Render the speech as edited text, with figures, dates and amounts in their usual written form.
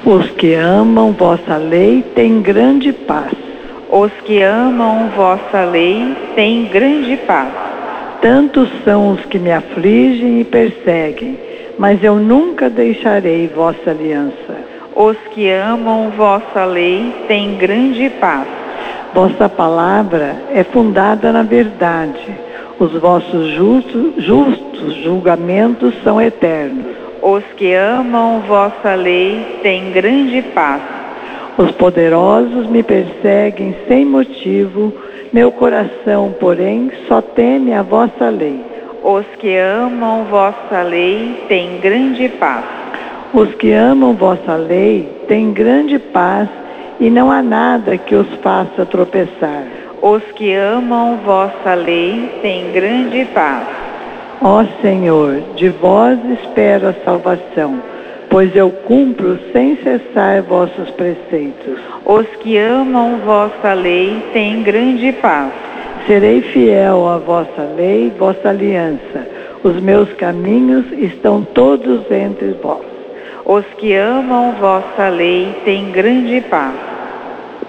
Os que amam vossa lei têm grande paz. Os que amam vossa lei têm grande paz. Tantos são os que me afligem e perseguem, mas eu nunca deixarei vossa aliança. Os que amam vossa lei têm grande paz. Vossa palavra é fundada na verdade. Os vossos justos julgamentos são eternos. Os que amam vossa lei têm grande paz. Os poderosos me perseguem sem motivo, meu coração, porém, só teme a vossa lei. Os que amam vossa lei têm grande paz. Os que amam vossa lei têm grande paz, e não há nada que os faça tropeçar. Os que amam vossa lei têm grande paz. Ó Senhor, de vós espero a salvação, pois eu cumpro sem cessar vossos preceitos. Os que amam vossa lei têm grande paz. Serei fiel à vossa lei, vossa aliança. Os meus caminhos estão todos entre vós. Os que amam vossa lei têm grande paz.